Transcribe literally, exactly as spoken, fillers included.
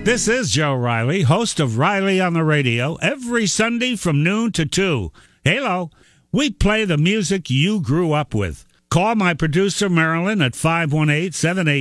This is Joe Riley, host of Riley on the Radio, every Sunday from noon to two. Hello. We play the music you grew up with. Call my producer, Marilyn, at five one eight, seven eight